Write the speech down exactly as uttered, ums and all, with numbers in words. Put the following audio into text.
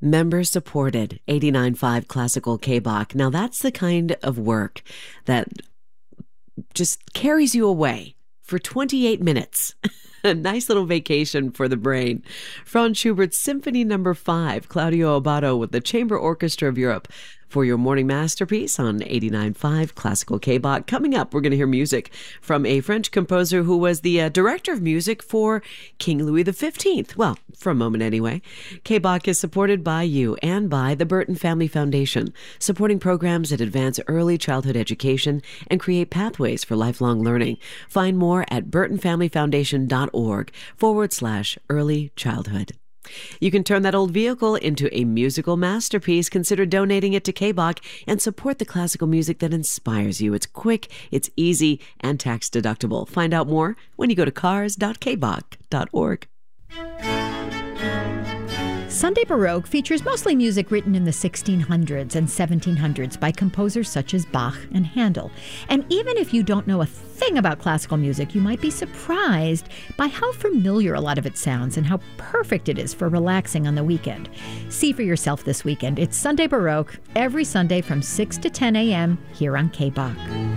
Member supported eighty-nine point five Classical K B O C. Now that's the kind of work that just carries you away for twenty-eight minutes. A nice little vacation for the brain. Franz Schubert's Symphony Number Five, Claudio Abbado with the Chamber Orchestra of Europe for your morning masterpiece on eighty-nine point five Classical K B O C. Coming up, we're going to hear music from a French composer who was the uh, director of music for King Louis the fifteenth. Well, for a moment anyway. K B O C is supported by you and by the Burton Family Foundation, supporting programs that advance early childhood education and create pathways for lifelong learning. Find more at burtonfamilyfoundation.org forward slash early childhood. You can turn that old vehicle into a musical masterpiece. Consider donating it to K B O C and support the classical music that inspires you. It's quick, it's easy, and tax deductible. Find out more when you go to cars dot k b o c dot org. Sunday Baroque features mostly music written in the sixteen hundreds and seventeen hundreds by composers such as Bach and Handel. And even if you don't know a thing about classical music, you might be surprised by how familiar a lot of it sounds and how perfect it is for relaxing on the weekend. See for yourself this weekend. It's Sunday Baroque every Sunday from six to ten a.m. here on K B O C.